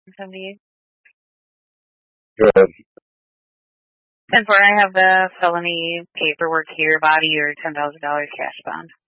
78. Good. 10-4, I have the felony paperwork here, body or $10,000 cash bond.